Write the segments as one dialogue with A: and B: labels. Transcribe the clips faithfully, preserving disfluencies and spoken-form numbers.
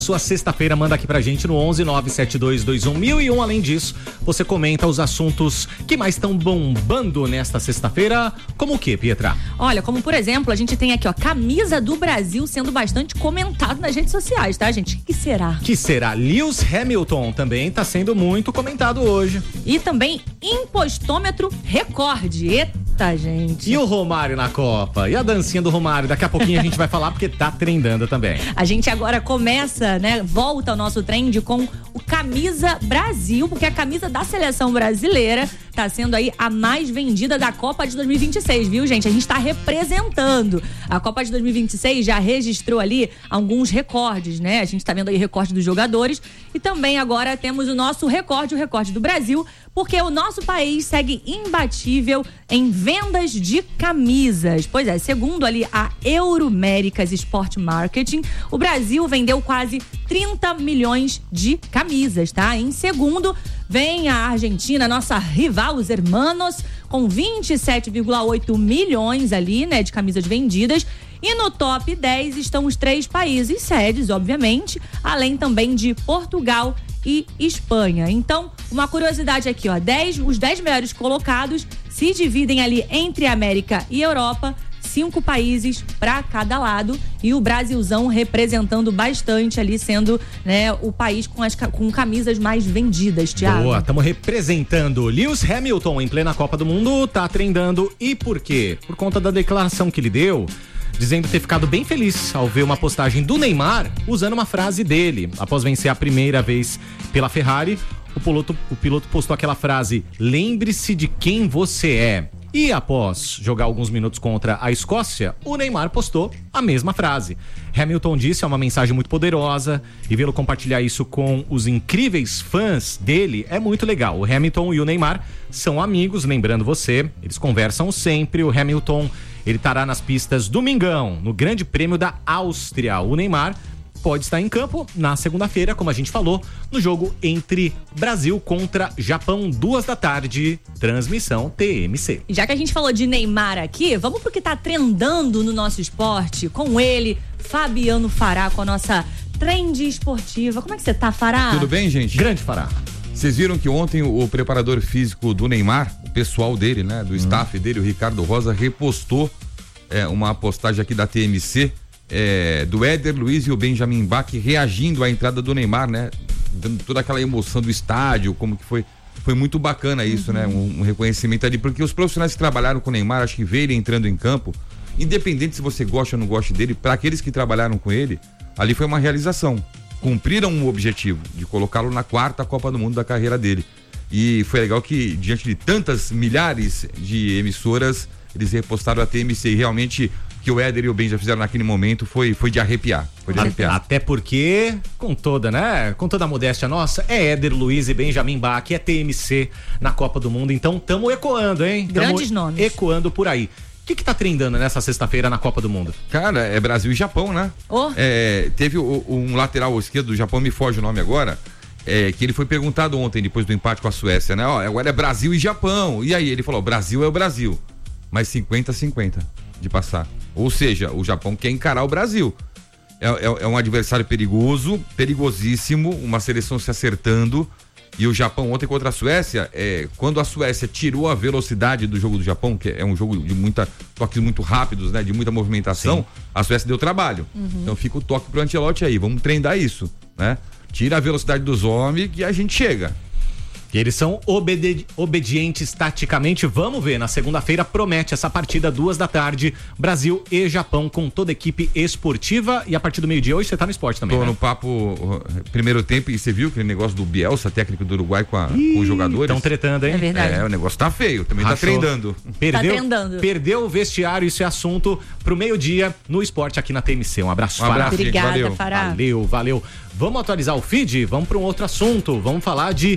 A: Sua sexta-feira, manda aqui pra gente no onze nove sete dois dois um mil e um. Além disso, você comenta os assuntos que mais estão bombando nesta sexta-feira. Como o quê, Pietra?
B: Olha, como por exemplo, a gente tem aqui, ó, camisa do Brasil sendo bastante comentado nas redes sociais, tá, gente? O que será?
A: Que será? Lewis Hamilton também tá sendo muito comentado hoje.
B: E também impostômetro recorde. Eita, gente.
A: E o Romário na Copa? E a dancinha do Romário? Daqui a pouquinho a gente vai falar porque tá trendando também.
B: A gente agora começa, né, volta ao nosso trend com o Camisa Brasil, porque a camisa da seleção brasileira tá sendo aí a mais vendida da Copa de dois mil e vinte e seis, viu, gente? A gente tá representando. A Copa de dois mil e vinte e seis já registrou ali alguns recordes, né? A gente tá vendo aí recorde dos jogadores e também agora temos o nosso recorde, o recorde do Brasil, porque o nosso país segue imbatível em vendas de camisas. Pois é, segundo ali a Euroméricas Sport Marketing, o Brasil vendeu quase trinta milhões de camisas, tá? Em segundo, vem a Argentina, nossa rival, os hermanos, com vinte e sete vírgula oito milhões ali, né, de camisas vendidas. E no top dez estão os três países sedes, obviamente, além também de Portugal e Espanha. Então, uma curiosidade aqui, ó, dez, os dez melhores colocados se dividem ali entre América e Europa, cinco países para cada lado, e o Brasilzão representando bastante ali, sendo, né, o país com as com camisas mais vendidas, Thiago.
A: Boa, estamos representando. Lewis Hamilton em plena Copa do Mundo tá trendando. E por quê? Por conta da declaração que ele deu, dizendo ter ficado bem feliz ao ver uma postagem do Neymar usando uma frase dele. Após vencer a primeira vez pela Ferrari, o piloto, o piloto postou aquela frase: lembre-se de quem você é. E após jogar alguns minutos contra a Escócia, o Neymar postou a mesma frase. Hamilton disse: é uma mensagem muito poderosa, e vê-lo compartilhar isso com os incríveis fãs dele é muito legal. O Hamilton e o Neymar são amigos, lembrando você, eles conversam sempre. O Hamilton, ele estará nas pistas domingão, no Grande Prêmio da Áustria. O Neymar pode estar em campo na segunda-feira, como a gente falou, no jogo entre Brasil contra Japão, duas da tarde, transmissão T M C.
B: Já que a gente falou de Neymar aqui, vamos pro que tá trendando no nosso esporte, com ele, Fabiano Fará, com a nossa trend esportiva. Como é que você tá, Fará?
C: Tudo bem, gente?
A: Grande Fará.
C: Vocês viram que ontem o preparador físico do Neymar, o pessoal dele, né, do hum. staff dele, o Ricardo Rosa, repostou é, uma postagem aqui da T M C, É, do Éder Luiz e o Benjamin Bach reagindo à entrada do Neymar, né? Dando toda aquela emoção do estádio, como que foi. Foi muito bacana isso, uhum. né? Um, um reconhecimento ali, porque os profissionais que trabalharam com o Neymar, acho que ver ele entrando em campo, independente se você gosta ou não gosta dele, para aqueles que trabalharam com ele, ali foi uma realização. Cumpriram um objetivo de colocá-lo na quarta Copa do Mundo da carreira dele. E foi legal que, diante de tantas milhares de emissoras, eles repostaram a T M C e realmente que o Éder e o Ben já fizeram naquele momento foi, foi de arrepiar. Foi de arrepiar.
A: Até porque, com toda, né? Com toda a modéstia nossa, é Éder Luiz e Benjamin Bach, é T M C na Copa do Mundo. Então, tamo ecoando, hein?
B: Grandes
A: tamo
B: nomes.
A: Ecoando por aí. O que que tá trendando nessa sexta-feira na Copa do Mundo?
C: Cara, é Brasil e Japão, né?
B: Oh.
C: É, teve o, um lateral esquerdo do Japão, me foge o nome agora, é, que ele foi perguntado ontem, depois do empate com a Suécia, né? Ó, agora é Brasil e Japão. E aí ele falou: Brasil é o Brasil, mas cinquenta a cinquenta de passar. Ou seja, o Japão quer encarar o Brasil. É, é, é um adversário perigoso, perigosíssimo, uma seleção se acertando. E o Japão ontem contra a Suécia, é, quando a Suécia tirou a velocidade do jogo do Japão, que é um jogo de muita toques muito rápidos, né, de muita movimentação, sim, a Suécia deu trabalho. Uhum. Então fica o toque pro Ancelotti aí, vamos treinar isso, né? Tira a velocidade dos homens que a gente chega.
A: E eles são obedi- obedientes taticamente. Vamos ver, na segunda-feira promete essa partida, duas da tarde, Brasil e Japão, com toda a equipe esportiva. E a partir do meio-dia hoje você tá no esporte também,
C: Tô
A: né?
C: no papo primeiro tempo, e você viu aquele negócio do Bielsa, técnico do Uruguai, com, a,
A: Ih,
C: com os jogadores?
A: Estão tretando, hein?
B: É verdade.
C: É, o negócio tá feio, também
A: Rachou.
C: tá treinando.
A: Perdeu,
B: tá trendando.
A: Perdeu o vestiário, isso é assunto pro meio-dia no esporte aqui na T M C. Um abraço,
C: Um abraço,
A: Fará.
C: gente,
B: Obrigada,
C: valeu.
B: Fará.
A: Valeu, valeu. Vamos atualizar o feed? Vamos para um outro assunto. Vamos falar de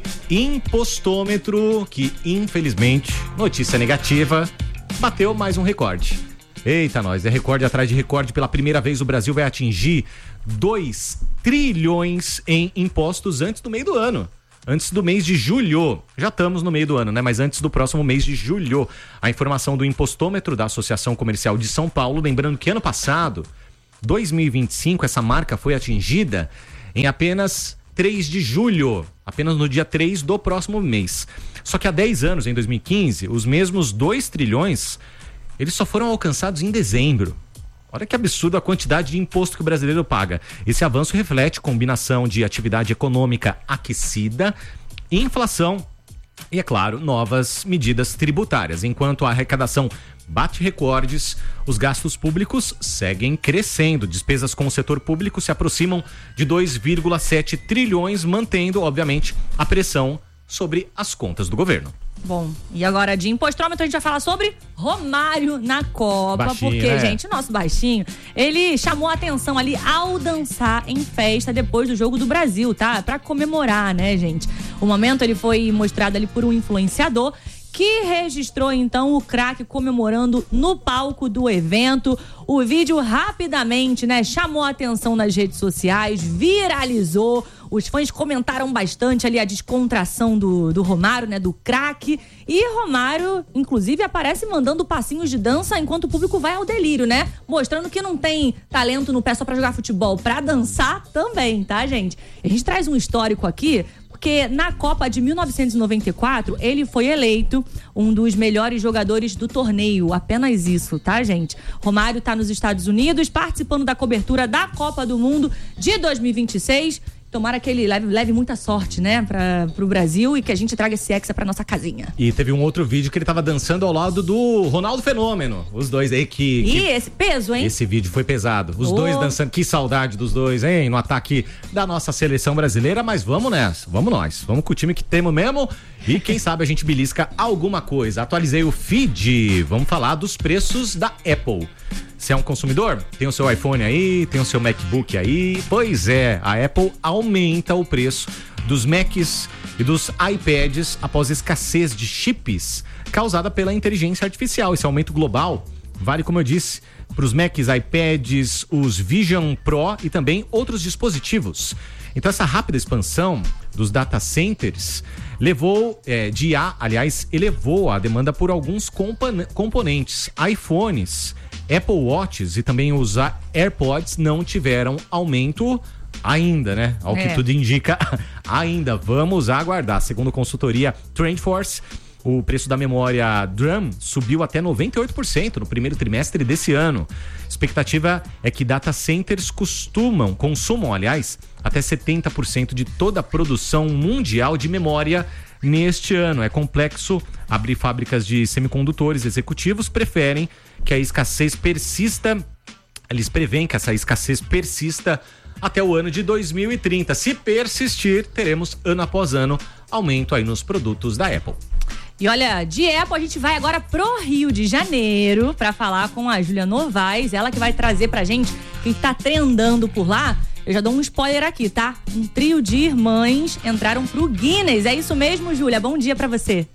A: impostômetro, que infelizmente, notícia negativa, bateu mais um recorde. Eita, nós, é recorde atrás de recorde. Pela primeira vez o Brasil vai atingir dois trilhões em impostos antes do meio do ano. Antes do mês de julho. Já estamos no meio do ano, né? Mas antes do próximo mês de julho. A informação do impostômetro da Associação Comercial de São Paulo, lembrando que ano passado, dois mil e vinte e cinco, essa marca foi atingida em apenas três de julho, apenas no dia três do próximo mês. Só que há dez anos, em dois mil e quinze, os mesmos dois trilhões, eles só foram alcançados em dezembro. Olha que absurdo a quantidade de imposto que o brasileiro paga. Esse avanço reflete combinação de atividade econômica aquecida, inflação e, é claro, novas medidas tributárias. Enquanto a arrecadação bate recordes, os gastos públicos seguem crescendo. Despesas com o setor público se aproximam de dois vírgula sete trilhões, mantendo, obviamente, a pressão sobre as contas do governo.
B: Bom, e agora de impostrômetro a gente vai falar sobre Romário na Copa,
A: Baixinho,
B: porque,
A: né?
B: gente, o nosso baixinho, ele chamou a atenção ali ao dançar em festa depois do jogo do Brasil, tá? Pra comemorar, né, gente? O momento ele foi mostrado ali por um influenciador que registrou então o craque comemorando no palco do evento. O vídeo rapidamente, né, chamou a atenção nas redes sociais, viralizou. Os fãs comentaram bastante ali a descontração do, do Romário, né, do craque. E Romário, inclusive, aparece mandando passinhos de dança enquanto o público vai ao delírio, né? Mostrando que não tem talento no pé só pra jogar futebol, pra dançar também, tá, gente? A gente traz um histórico aqui, porque na Copa de mil novecentos e noventa e quatro, ele foi eleito um dos melhores jogadores do torneio. Apenas isso, tá, gente? Romário tá nos Estados Unidos, participando da cobertura da Copa do Mundo de dois mil e vinte e seis. Tomara que ele leve, leve muita sorte, né, para pro Brasil e que a gente traga esse hexa pra nossa casinha.
A: E teve um outro vídeo que ele tava dançando ao lado do Ronaldo Fenômeno. Os dois aí que... que...
B: E esse peso, hein?
A: Esse vídeo foi pesado. Os
B: Oh.
A: dois dançando. Que saudade dos dois, hein? No ataque da nossa seleção brasileira. Mas vamos nessa. Vamos nós. Vamos com o time que temos mesmo. E quem sabe a gente belisca alguma coisa. Atualizei o feed. Vamos falar dos preços da Apple. Você é um consumidor? Tem o seu iPhone aí, tem o seu MacBook aí. Pois é, a Apple aumenta o preço dos Macs e dos iPads após escassez de chips causada pela inteligência artificial. Esse aumento global vale, como eu disse, para os Macs, iPads, os Vision Pro e também outros dispositivos. Então essa rápida expansão dos data centers levou, é, de I A, aliás, elevou a demanda por alguns compon- componentes. iPhones, Apple Watches e também os AirPods não tiveram aumento ainda, né? Ao
B: É.
A: que tudo indica, ainda. Vamos aguardar. Segundo a consultoria TrendForce, o preço da memória DRAM subiu até noventa e oito por cento no primeiro trimestre desse ano. Expectativa é que data centers costumam, consumam, aliás, até setenta por cento de toda a produção mundial de memória neste ano. É complexo abrir fábricas de semicondutores. Executivos preferem que a escassez persista, eles preveem que essa escassez persista até o ano de dois mil e trinta. Se persistir, teremos ano após ano aumento aí nos produtos da Apple.
B: E olha, de Apple a gente vai agora pro Rio de Janeiro pra falar com a Júlia Novaes, ela que vai trazer pra gente o que tá trendando por lá. Eu já dou um spoiler aqui, tá? Um trio de irmãs entraram pro Guinness. É isso mesmo, Júlia? Bom dia pra você.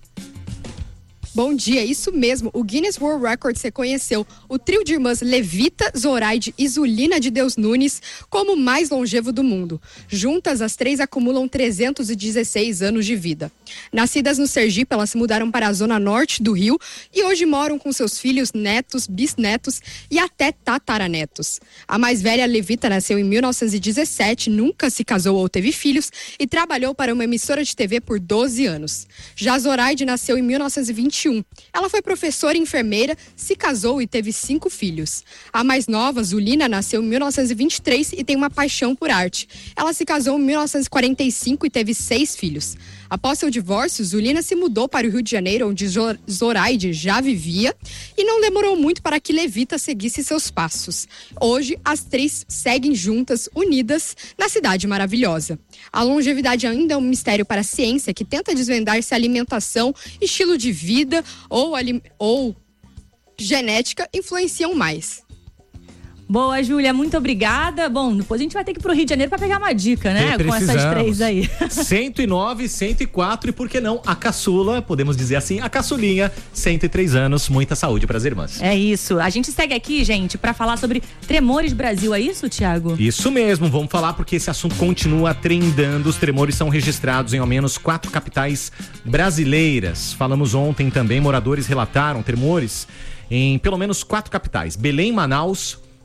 D: Bom dia, isso mesmo. O Guinness World Records reconheceu o trio de irmãs Levita, Zoraide e Zulina de Deus Nunes como o mais longevo do mundo. Juntas, as três acumulam trezentos e dezesseis anos de vida. Nascidas no Sergipe, elas se mudaram para a zona norte do Rio e hoje moram com seus filhos, netos, bisnetos e até tataranetos. A mais velha, Levita, nasceu em mil novecentos e dezessete, nunca se casou ou teve filhos e trabalhou para uma emissora de T V por doze anos. Já Zoraide nasceu em mil novecentos e vinte e um. Ela foi professora e enfermeira, se casou e teve cinco filhos. A mais nova, Zulina, nasceu em mil novecentos e vinte e três e tem uma paixão por arte. Ela se casou em mil novecentos e quarenta e cinco e teve seis filhos. Após seu divórcio, Zulina se mudou para o Rio de Janeiro, onde Zoraide já vivia, e não demorou muito para que Levita seguisse seus passos. Hoje, as três seguem juntas, unidas, na cidade maravilhosa. A longevidade ainda é um mistério para a ciência, que tenta desvendar se a alimentação, estilo de vida ou, ou genética influenciam mais.
B: Boa, Júlia, muito obrigada. Bom, depois a gente vai ter que ir pro Rio de Janeiro pra pegar uma dica, né?
A: É,
B: com essas três aí.
A: cento e nove, cento e quatro e por que não a caçula, podemos dizer assim, a caçulinha, cento e três anos, muita saúde pras irmãs.
B: É isso. A gente segue aqui, gente, pra falar sobre Tremores Brasil. É isso, Thiago?
A: Isso mesmo, vamos falar porque esse assunto continua trendando. Os tremores são registrados em ao menos quatro capitais brasileiras. Falamos ontem também, moradores relataram tremores em pelo menos quatro capitais: Belém, Manaus,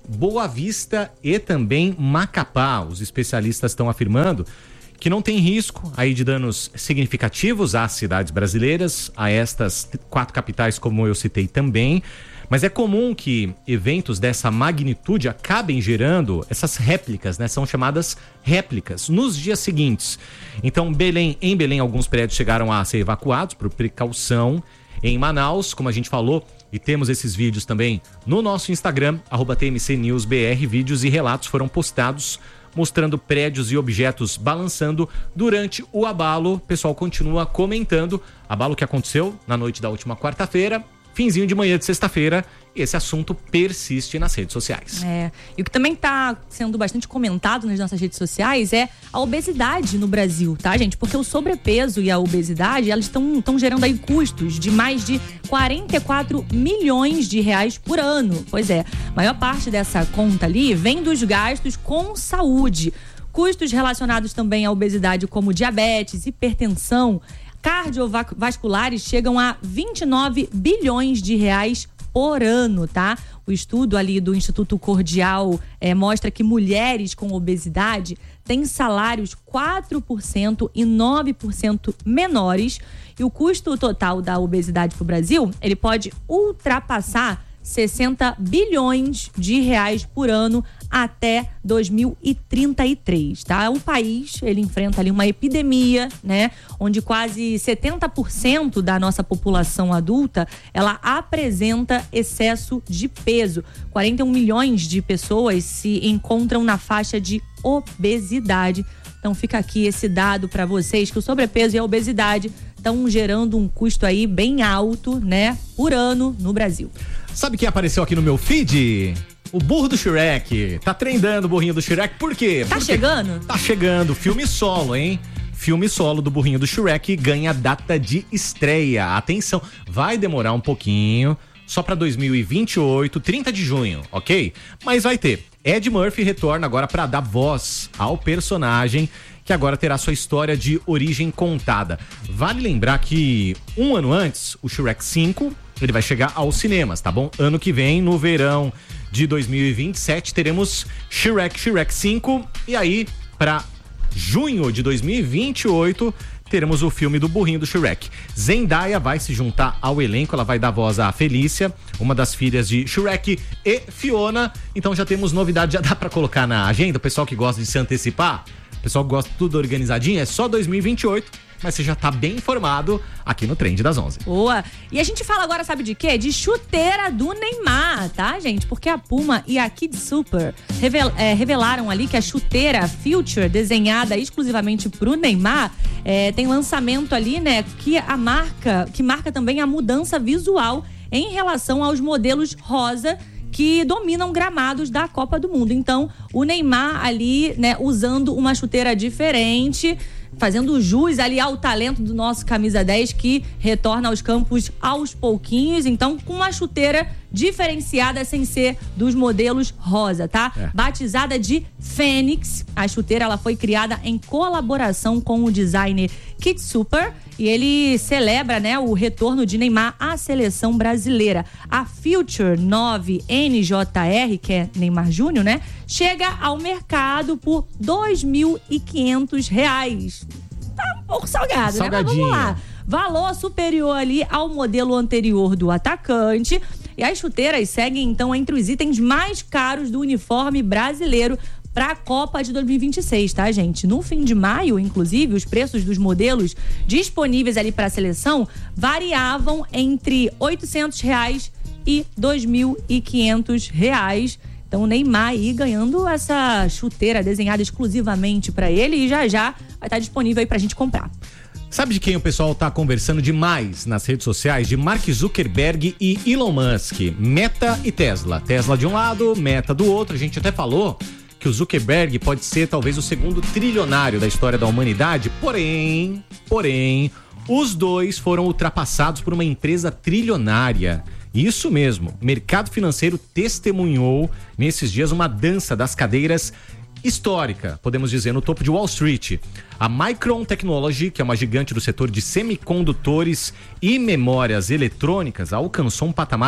A: Boa Vista e também Macapá. Os especialistas estão afirmando que não tem risco aí de danos significativos às cidades brasileiras, a estas quatro capitais, como eu citei também. Mas é comum que eventos dessa magnitude acabem gerando essas réplicas, né? São chamadas réplicas nos dias seguintes. Então, Belém, em Belém, alguns prédios chegaram a ser evacuados por precaução. Em Manaus, como a gente falou, e temos esses vídeos também no nosso Instagram, arroba T M C News B R, vídeos e relatos foram postados mostrando prédios e objetos balançando durante o abalo. O pessoal continua comentando. Abalo que aconteceu na noite da última quarta-feira, finzinho de manhã de sexta-feira, e esse assunto persiste nas redes sociais.
B: É, e o que também está sendo bastante comentado nas nossas redes sociais é a obesidade no Brasil, tá, gente? Porque o sobrepeso e a obesidade, elas estão estão gerando aí custos de mais de quarenta e quatro milhões de reais por ano. Pois é, a maior parte dessa conta ali vem dos gastos com saúde. Custos relacionados também à obesidade, como diabetes, hipertensão, cardiovasculares, chegam a vinte e nove bilhões de reais por ano, tá? O estudo ali do Instituto Cordial é, mostra que mulheres com obesidade têm salários quatro por cento e nove por cento menores, e o custo total da obesidade para o Brasil, ele pode ultrapassar sessenta bilhões de reais por ano até dois mil e trinta e três, tá? O país, ele enfrenta ali uma epidemia, né? Onde quase setenta por cento da nossa população adulta, ela apresenta excesso de peso. quarenta e um milhões de pessoas se encontram na faixa de obesidade. Então fica aqui esse dado para vocês, que o sobrepeso e a obesidade estão gerando um custo aí bem alto, né? Por ano no Brasil.
A: Sabe quem apareceu aqui no meu feed? O burro do Shrek. Tá trendando o burrinho do Shrek. Por quê?
B: Tá
A: Porque
B: chegando?
A: Tá chegando. Filme solo, hein? Filme solo do burrinho do Shrek ganha data de estreia. Atenção, vai demorar um pouquinho. Só pra dois mil e vinte e oito, trinta de junho, ok? Mas vai ter. Ed Murphy retorna agora pra dar voz ao personagem, que agora terá sua história de origem contada. Vale lembrar que um ano antes, o Shrek cinco, ele vai chegar aos cinemas, tá bom? Ano que vem, no verão de dois mil e vinte e sete, teremos Shrek, Shrek cinco, e aí, pra junho de dois mil e vinte e oito, teremos o filme do burrinho do Shrek. Zendaya vai se juntar ao elenco, ela vai dar voz à Felícia, uma das filhas de Shrek e Fiona. Então já temos novidade, já dá pra colocar na agenda, o pessoal que gosta de se antecipar, o pessoal que gosta de tudo organizadinho, é só dois mil e vinte e oito, mas você já tá bem informado aqui no Trend das onze.
B: Boa! E a gente fala agora, sabe de quê? De chuteira do Neymar, tá, gente? Porque a Puma e a Kid Super revel, é, revelaram ali que a chuteira Future, desenhada exclusivamente pro Neymar, é, tem lançamento ali, né, que a marca, que marca também a mudança visual em relação aos modelos rosa que dominam gramados da Copa do Mundo. Então, o Neymar ali, né, usando uma chuteira diferente, fazendo jus ali ao talento do nosso camisa dez, que retorna aos campos aos pouquinhos, então com uma chuteira diferenciada, sem ser dos modelos rosa, tá? É. Batizada de Fênix, a chuteira ela foi criada em colaboração com o designer Kid Super, e ele celebra, né, o retorno de Neymar à seleção brasileira. A Future nove N J R, que é Neymar Júnior, né, chega ao mercado por dois mil e quinhentos reais. Tá um pouco salgado, né? Mas vamos lá. Valor superior ali ao modelo anterior do atacante. E as chuteiras seguem, então, entre os itens mais caros do uniforme brasileiro para a Copa de dois mil e vinte e seis, tá, gente? No fim de maio, inclusive, os preços dos modelos disponíveis ali para a seleção variavam entre oitocentos reais e dois mil e quinhentos reais. Então, o Neymar aí ganhando essa chuteira desenhada exclusivamente para ele, e já já vai estar disponível aí pra gente comprar.
A: Sabe de quem o pessoal tá conversando demais nas redes sociais? De Mark Zuckerberg e Elon Musk. Meta e Tesla. Tesla de um lado, Meta do outro. A gente até falou que o Zuckerberg pode ser talvez o segundo trilionário da história da humanidade. Porém, porém, os dois foram ultrapassados por uma empresa trilionária. Isso mesmo, o mercado financeiro testemunhou nesses dias uma dança das cadeiras histórica, podemos dizer, no topo de Wall Street. A Micron Technology, que é uma gigante do setor de semicondutores e memórias eletrônicas, alcançou um patamar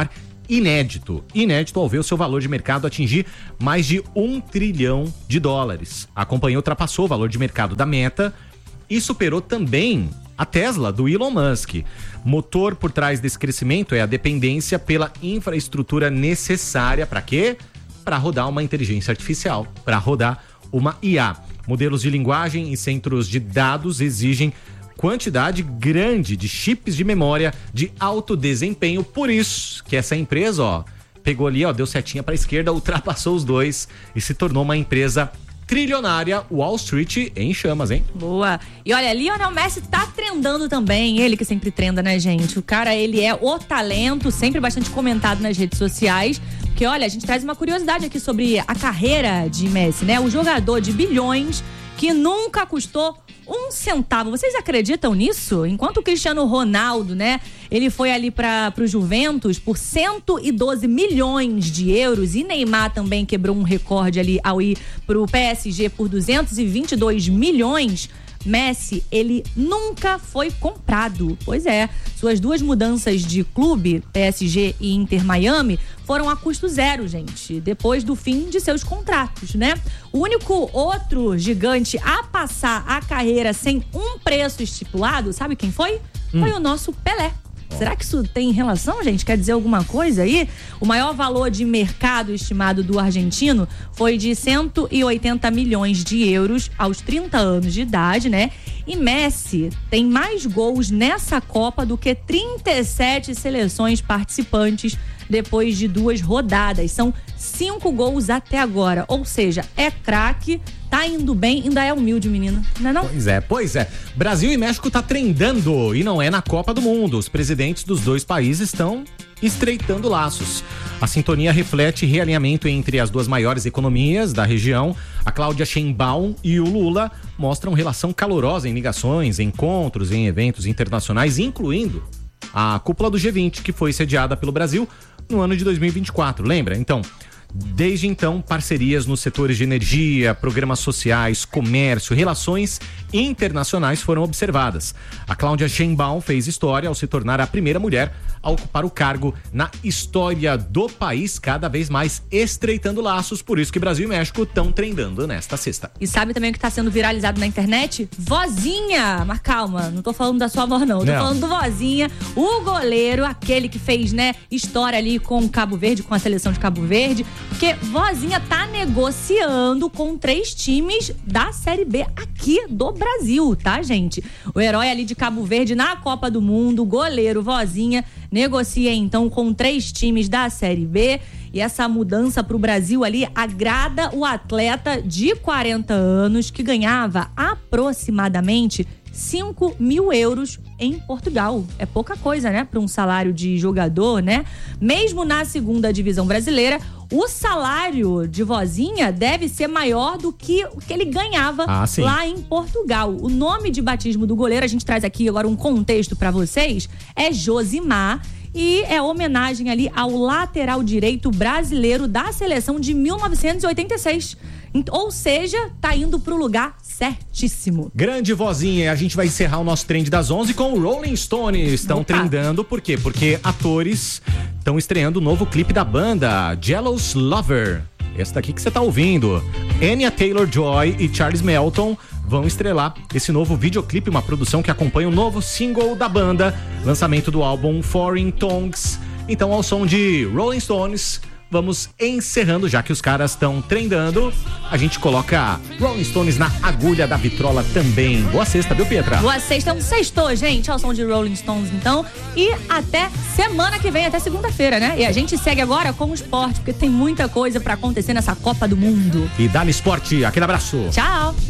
A: inédito. Inédito ao ver o seu valor de mercado atingir mais de um trilhão de dólares. A companhia ultrapassou o valor de mercado da Meta e superou também a Tesla, do Elon Musk. Motor por trás desse crescimento é a dependência pela infraestrutura necessária para quê? Para rodar uma inteligência artificial, para rodar uma I A. Modelos de linguagem e centros de dados exigem quantidade grande de chips de memória de alto desempenho, por isso que essa empresa, ó, pegou ali, ó, deu setinha para a esquerda, ultrapassou os dois e se tornou uma empresa trilionária. Wall Street em chamas, hein?
B: Boa. E olha, Lionel Messi tá trendando também, ele que sempre trenda, né, gente? O cara, ele é o talento, sempre bastante comentado nas redes sociais, porque olha, a gente traz uma curiosidade aqui sobre a carreira de Messi, né? O jogador de bilhões que nunca custou um centavo. Vocês acreditam nisso? Enquanto o Cristiano Ronaldo, né, ele foi ali para o Juventus por cento e doze milhões de euros e Neymar também quebrou um recorde ali ao ir pro P S G por duzentos e vinte e dois milhões. Messi, ele nunca foi comprado. Pois é, suas duas mudanças de clube, P S G e Inter Miami, foram a custo zero, gente, depois do fim de seus contratos, né? O único outro gigante a passar a carreira sem um preço estipulado, sabe quem foi? Hum. Foi o nosso Pelé. Será que isso tem relação, gente? Quer dizer alguma coisa aí? O maior valor de mercado estimado do argentino foi de cento e oitenta milhões de euros aos trinta anos de idade, né? E Messi tem mais gols nessa Copa do que trinta e sete seleções participantes depois de duas rodadas. São cinco gols até agora. Ou seja, é craque, tá indo bem, ainda é humilde, menino. Não é não?
A: Pois é, pois é. Brasil e México tá trendando e não é na Copa do Mundo. Os presidentes dos dois países estão estreitando laços. A sintonia reflete realinhamento entre as duas maiores economias da região. A Cláudia Sheinbaum e o Lula mostram relação calorosa em ligações, encontros, em eventos internacionais, incluindo a cúpula do G vinte, que foi sediada pelo Brasil no ano de dois mil e vinte e quatro, lembra? Então, desde então, parcerias nos setores de energia, programas sociais, comércio, relações internacionais foram observadas. A Cláudia Sheinbaum fez história ao se tornar a primeira mulher a ocupar o cargo na história do país, cada vez mais estreitando laços, por isso que Brasil e México estão trendando nesta sexta.
B: E sabe também o que está sendo viralizado na internet? Vozinha! Mas calma, não tô falando da sua avó não, tô não. falando do Vozinha, o goleiro, aquele que fez, né, história ali com o Cabo Verde, com a seleção de Cabo Verde, porque Vozinha tá negociando com três times da Série B aqui do Brasil, tá, gente? O herói ali de Cabo Verde na Copa do Mundo, o goleiro Vozinha, negocia então com três times da Série B e essa mudança pro Brasil ali agrada o atleta de quarenta anos que ganhava aproximadamente cinco mil euros em Portugal. É pouca coisa, né? Para um salário de jogador, né? Mesmo na segunda divisão brasileira, o salário de Vozinha deve ser maior do que o que ele ganhava ah, lá em Portugal. O nome de batismo do goleiro, a gente traz aqui agora um contexto para vocês, é Josimar. E é homenagem ali ao lateral direito brasileiro da seleção de mil novecentos e oitenta e seis. Ou seja, tá indo pro lugar certíssimo.
A: Grande Vozinha, a gente vai encerrar o nosso trend das onze com o Rolling Stones. Estão trendando, por quê? Porque atores estão estreando o novo clipe da banda, Jealous Lover. Esse daqui que você tá ouvindo. Anya Taylor-Joy e Charles Melton vão estrelar esse novo videoclipe, uma produção que acompanha o novo single da banda, lançamento do álbum Foreign Tongues. Então, ao som de Rolling Stones, vamos encerrando, já que os caras estão trendando, a gente coloca Rolling Stones na agulha da vitrola também. Boa sexta, viu, Pietra?
B: Boa sexta, um sextou, gente, ao som de Rolling Stones, então, e até semana que vem, até segunda-feira, né? E a gente segue agora com o esporte, porque tem muita coisa pra acontecer nessa Copa do Mundo.
A: E dá-lhe esporte, aquele abraço.
B: Tchau.